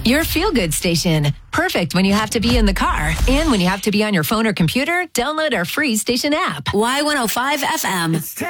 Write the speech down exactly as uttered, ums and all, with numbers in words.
Your feel-good station. Perfect when you have to be in the car. And when you have to be on your phone or computer, download our free station app. Y one oh five F M.